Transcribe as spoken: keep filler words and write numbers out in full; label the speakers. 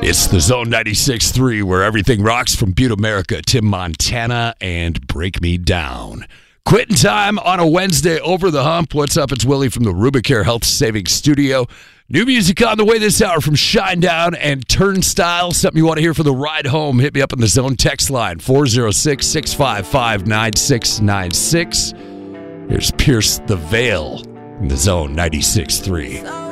Speaker 1: It's the Zone ninety-six point three where everything rocks from Butte, America, Tim Montana, and Break Me Down. Quitting time on a Wednesday over the hump. What's up? It's Willie from the Rubicare Health Savings Studio. New music on the way this hour from Shinedown and Turnstile. Something you want to hear for the ride home, hit me up on the Zone text line, four oh six, six five five, nine six nine six. Here's Pierce the Veil in the Zone ninety-six point three.